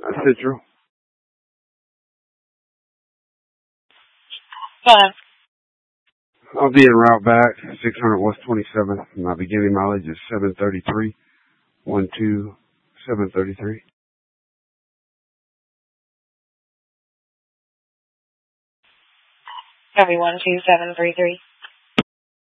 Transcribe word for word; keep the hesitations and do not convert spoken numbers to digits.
Uh, Central. Five. I'll be en route back, six hundred West twenty-seventh. My beginning mileage is seven thirty-three. one two seven thirty-three. Copy one two seven three three.